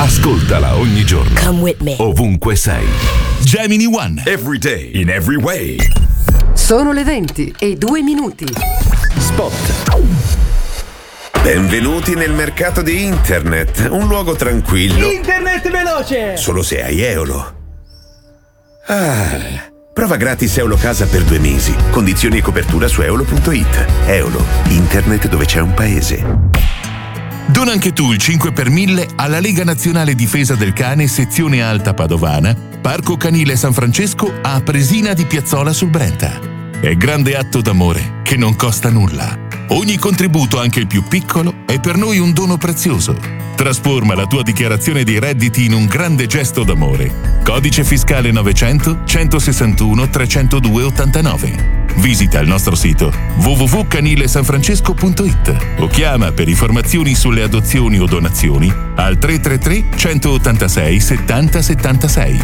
Ascoltala ogni giorno. Come with me. Ovunque sei. Gemini One. Every day, in every way. Sono le 20:02. Spot. Benvenuti nel mercato di internet, un luogo tranquillo. Internet veloce! Solo se hai Eolo. Prova gratis Eolo Casa per 2 mesi. Condizioni e copertura su eolo.it. Eolo, internet dove c'è un paese. Dona anche tu il 5 per 1000 alla Lega Nazionale Difesa del Cane, sezione Alta Padovana, Parco Canile San Francesco a Presina di Piazzola sul Brenta. È grande atto d'amore che non costa nulla. Ogni contributo, anche il più piccolo, è per noi un dono prezioso. Trasforma la tua dichiarazione dei redditi in un grande gesto d'amore. Codice fiscale 900 161 302 89. Visita il nostro sito www.canilesanfrancesco.it o chiama per informazioni sulle adozioni o donazioni al 333 186 70 76.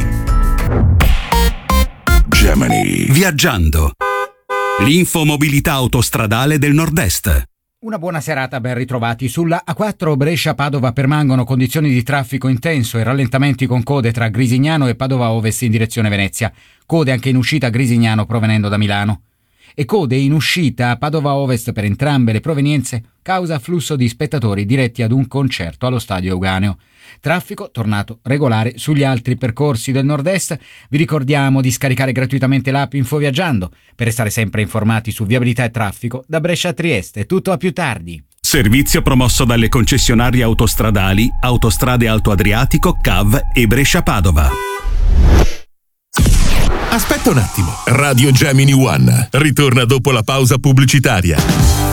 Gemini. Viaggiando. L'infomobilità autostradale del Nord-Est. Una buona serata, ben ritrovati. Sulla A4 Brescia-Padova permangono condizioni di traffico intenso e rallentamenti con code tra Grisignano e Padova Ovest in direzione Venezia. Code anche in uscita a Grisignano provenendo da Milano. E code in uscita a Padova Ovest per entrambe le provenienze causa afflusso di spettatori diretti ad un concerto allo Stadio Euganeo. Traffico tornato regolare sugli altri percorsi del Nord-Est. Vi ricordiamo di scaricare gratuitamente l'app Infoviaggiando per restare sempre informati su viabilità e traffico da Brescia a Trieste. Tutto a più tardi. Servizio promosso dalle concessionarie autostradali Autostrade Alto Adriatico, CAV e Brescia-Padova. Aspetta un attimo. Radio Gemini One ritorna dopo la pausa pubblicitaria.